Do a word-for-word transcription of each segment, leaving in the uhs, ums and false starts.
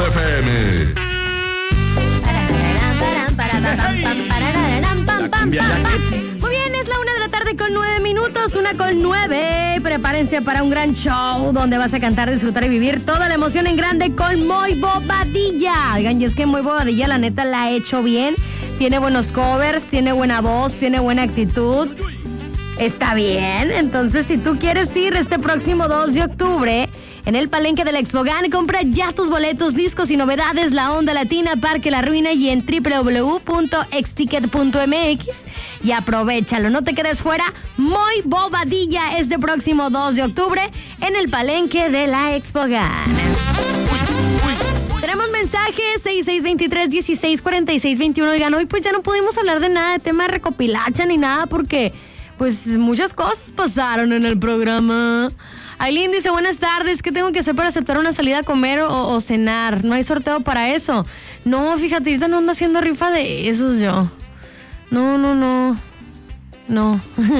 mejor F M. Muy bien, es la una de la tarde con nueve minutos, una con nueve. Prepárense para un gran show donde vas a cantar, disfrutar y vivir toda la emoción en grande con Moy Bobadilla. Oigan, y es que Moy Bobadilla la neta la ha hecho bien. Tiene buenos covers, tiene buena voz, tiene buena actitud. Está bien, entonces si tú quieres ir este próximo dos de octubre en el Palenque del Expogan, compra ya tus boletos, discos y novedades, La Onda Latina, Parque La Ruina y en doble u doble u doble u punto exticket punto m x y aprovechalo, no te quedes fuera. Moy Bobadilla este próximo dos de octubre en el Palenque de la Expogan. Tenemos mensajes seis seis dos tres, uno seis cuatro seis dos uno. Oigan, hoy pues ya no pudimos hablar de nada de tema de recopilacha ni nada porque pues muchas cosas pasaron en el programa. Aileen dice, buenas tardes, ¿qué tengo que hacer para aceptar una salida a comer o, o cenar? ¿No hay sorteo para eso? No, fíjate, ahorita no ando haciendo rifa de esos yo. No, no, no. No.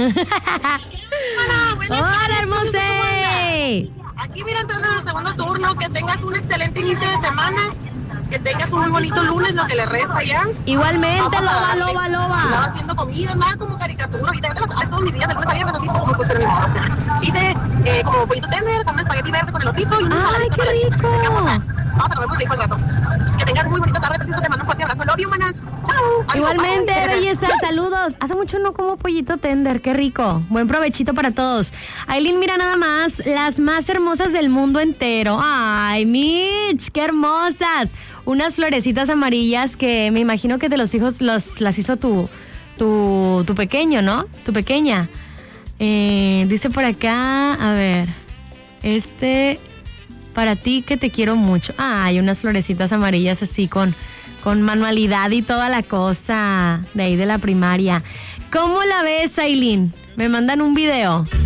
Hola, Hola, hermosa. Aquí mira, entrando en el segundo turno, que tengas un excelente inicio de semana, que tengas un muy bonito lunes, lo que le resta ya. Igualmente, loba, loba, loba. Andaba haciendo comida, nada como caricatura, ahorita ya te las haces todos mis días, de lunes a viernes, así como pues terminado. Hice eh, como pollito tender, con un espagueti verde con elotito y un ¡ay, qué rico! Vamos a, vamos a comer muy rico el rato. Que tengas muy bonita tarde, preciso, te mando un fuerte abrazo, love you, mana. Chao. Igualmente, belleza, saludos. Hace mucho no como pollito tender, qué rico. Buen provechito para todos. Aileen, mira nada más, las más hermosas del mundo entero. Ay, Mitch, qué hermosas. Unas florecitas amarillas que me imagino que de los hijos los, las hizo tu, tu, tu pequeño, ¿no? Tu pequeña. Eh, dice por acá, a ver, este, para ti que te quiero mucho. Ay, unas florecitas amarillas así con, con manualidad y toda la cosa de ahí de la primaria. ¿Cómo la ves, Aileen? Me mandan un video.